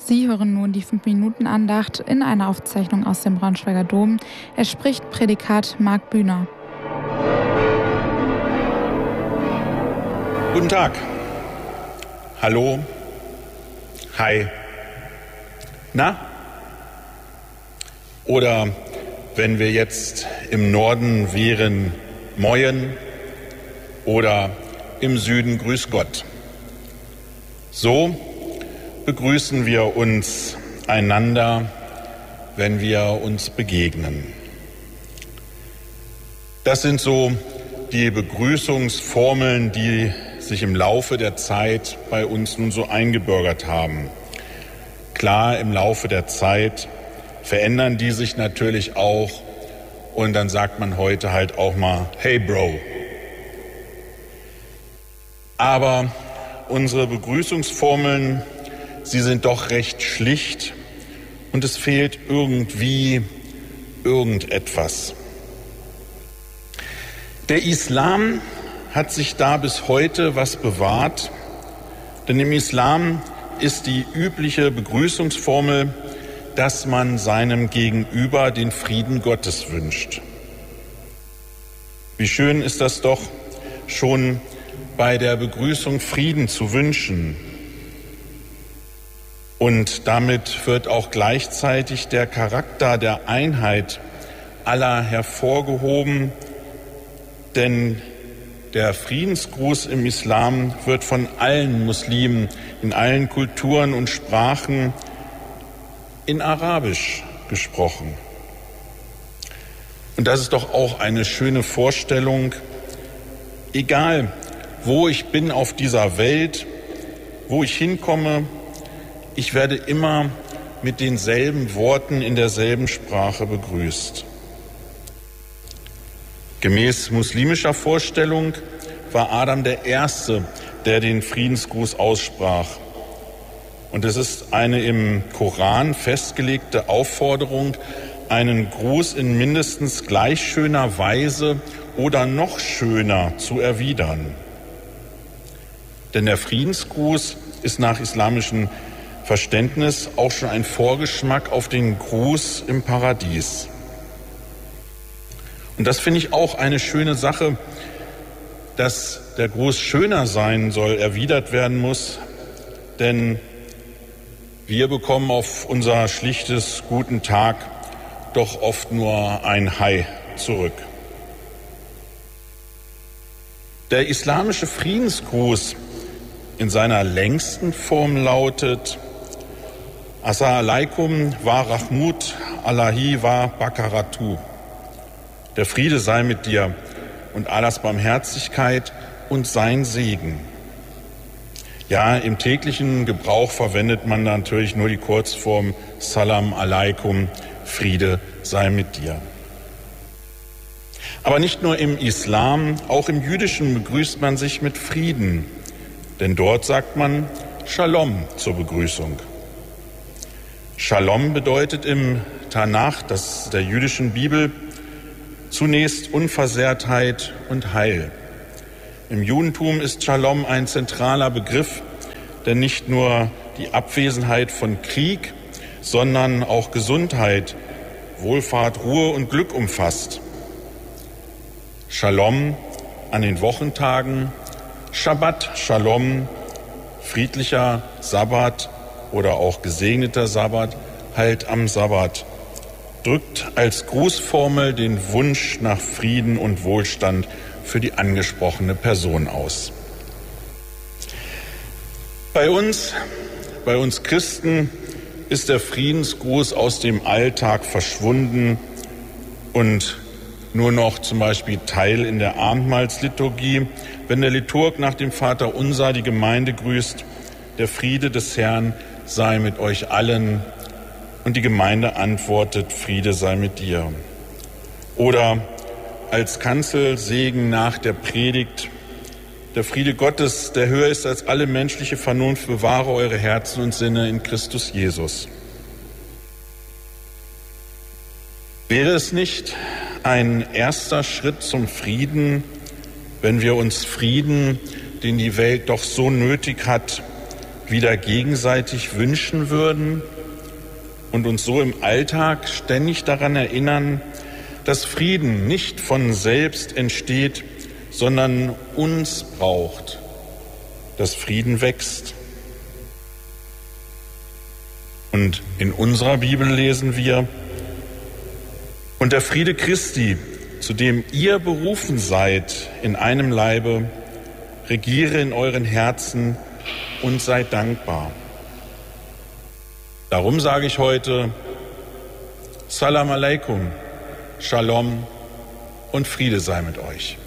Sie hören nun die 5-Minuten-Andacht in einer Aufzeichnung aus dem Braunschweiger Dom. Es spricht Prädikat Marc Bühner. Guten Tag. Hallo. Hi. Na? Oder wenn wir jetzt im Norden wären, Moin, oder im Süden Grüß Gott. So begrüßen wir uns einander, wenn wir uns begegnen. Das sind so die Begrüßungsformeln, die sich im Laufe der Zeit bei uns nun so eingebürgert haben. Klar, im Laufe der Zeit verändern die sich natürlich auch und dann sagt man heute halt auch mal, hey Bro. Aber unsere Begrüßungsformeln, sie sind doch recht schlicht und es fehlt irgendwie irgendetwas. Der Islam hat sich da bis heute was bewahrt, denn im Islam ist die übliche Begrüßungsformel, dass man seinem Gegenüber den Frieden Gottes wünscht. Wie schön ist das doch, schon bei der Begrüßung Frieden zu wünschen. Und damit wird auch gleichzeitig der Charakter der Einheit aller hervorgehoben, denn der Friedensgruß im Islam wird von allen Muslimen in allen Kulturen und Sprachen in Arabisch gesprochen. Und das ist doch auch eine schöne Vorstellung. Egal, wo ich bin auf dieser Welt, wo ich hinkomme, ich werde immer mit denselben Worten in derselben Sprache begrüßt. Gemäß muslimischer Vorstellung war Adam der Erste, der den Friedensgruß aussprach. Und es ist eine im Koran festgelegte Aufforderung, einen Gruß in mindestens gleich schöner Weise oder noch schöner zu erwidern. Denn der Friedensgruß ist nach islamischem Verständnis auch schon ein Vorgeschmack auf den Gruß im Paradies. Und das finde ich auch eine schöne Sache, dass der Gruß schöner sein soll, erwidert werden muss, denn wir bekommen auf unser schlichtes Guten Tag doch oft nur ein Hi zurück. Der islamische Friedensgruß in seiner längsten Form lautet Assalamu alaikum wa rahmut Allahi wa barakatuh. Der Friede sei mit dir und Allahs Barmherzigkeit und sein Segen. Ja, im täglichen Gebrauch verwendet man natürlich nur die Kurzform Salam alaikum, Friede sei mit dir. Aber nicht nur im Islam, auch im Jüdischen begrüßt man sich mit Frieden. Denn dort sagt man Shalom zur Begrüßung. Shalom bedeutet im Tanach, das der jüdischen Bibel, zunächst Unversehrtheit und Heil. Im Judentum ist Shalom ein zentraler Begriff, der nicht nur die Abwesenheit von Krieg, sondern auch Gesundheit, Wohlfahrt, Ruhe und Glück umfasst. Shalom an den Wochentagen, Shabbat Shalom, friedlicher Sabbat oder auch gesegneter Sabbat, halt am Sabbat, drückt als Grußformel den Wunsch nach Frieden und Wohlstand für die angesprochene Person aus. Bei uns Christen ist der Friedensgruß aus dem Alltag verschwunden und nur noch zum Beispiel Teil in der Abendmahlsliturgie, wenn der Liturg nach dem Vaterunser die Gemeinde grüßt, der Friede des Herrn sei mit euch allen, und die Gemeinde antwortet, Friede sei mit dir. Oder als Kanzelsegen nach der Predigt, der Friede Gottes, der höher ist als alle menschliche Vernunft, bewahre eure Herzen und Sinne in Christus Jesus. Wäre es nicht ein erster Schritt zum Frieden, wenn wir uns Frieden, den die Welt doch so nötig hat, wieder gegenseitig wünschen würden und uns so im Alltag ständig daran erinnern, dass Frieden nicht von selbst entsteht, sondern uns braucht, dass Frieden wächst. Und in unserer Bibel lesen wir: Und der Friede Christi, zu dem ihr berufen seid in einem Leibe, regiere in euren Herzen und seid dankbar. Darum sage ich heute: Salam alaikum, Shalom und Friede sei mit euch.